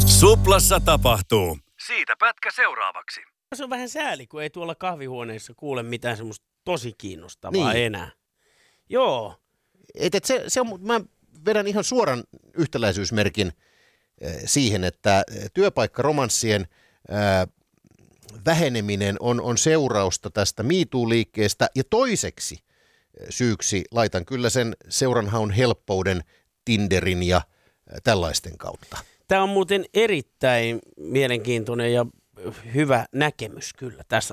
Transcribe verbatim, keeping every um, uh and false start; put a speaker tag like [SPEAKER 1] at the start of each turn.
[SPEAKER 1] Suplassa tapahtuu. Siitä pätkä seuraavaksi.
[SPEAKER 2] Se on vähän sääli, kun ei tuolla kahvihuoneessa kuule mitään semmoista tosi kiinnostavaa
[SPEAKER 3] Niin.
[SPEAKER 2] enää. Joo.
[SPEAKER 3] Et, et se, se on, mä vedän ihan suoran yhtäläisyysmerkin äh, siihen, että työpaikkaromanssien äh, väheneminen on, on seurausta tästä Me Too-liikkeestä ja toiseksi äh, syyksi laitan kyllä sen seuranhaun helppouden Tinderin ja äh, tällaisten kautta.
[SPEAKER 2] Tämä on muuten erittäin mielenkiintoinen ja hyvä näkemys kyllä tässä